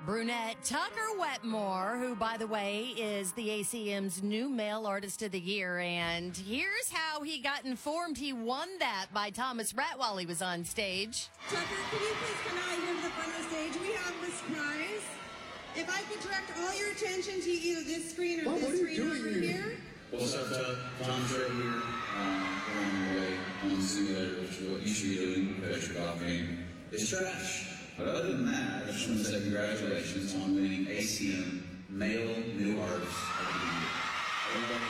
Brunette Tucker Wetmore, who, by the way, is the ACM's new Male Artist of the Year. And here's how he got informed he won that by Thomas Rhett while he was on stage. Tucker, can you please come out here to the front of the stage? We have this prize. If I could direct all your attention to either this screen or this screen over here. What's up, Tom's right here. We're on the way on the simulator, which is what you should be doing with your golf game. It's trash. But other than that, I just want to say congratulations on winning ACM Male New Artist of the Year. Everybody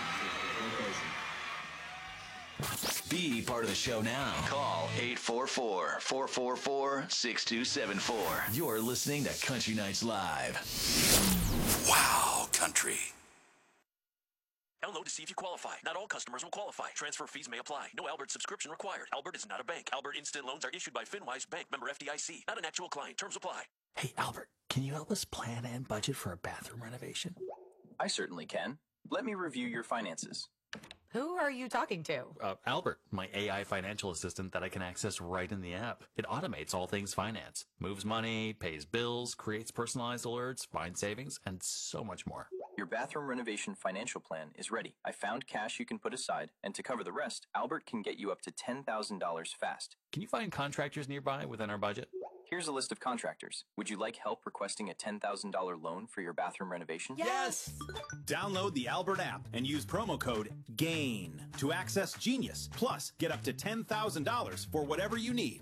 get crazy. Be part of the show now. Call 844-444-6274. You're listening to Country Nights Live. Wow, country. Download to see if you qualify. Not all customers will qualify. Transfer fees may apply. No Albert subscription required. Albert is not a bank. Albert Instant Loans are issued by FinWise Bank, member FDIC. Not an actual client. Terms apply. Hey, Albert, can you help us plan and budget for a bathroom renovation? I certainly can. Let me review your finances. Who are you talking to? Albert, my AI financial assistant that I can access right in the app. It automates all things finance, moves money, pays bills, creates personalized alerts, finds savings, and so much more. Your bathroom renovation financial plan is ready. I found cash you can put aside, and to cover the rest, Albert can get you up to $10,000 fast. Can you find contractors nearby within our budget? Here's a list of contractors. Would you like help requesting a $10,000 loan for your bathroom renovation? Yes! Download the Albert app and use promo code GAIN to access Genius. Plus, get up to $10,000 for whatever you need.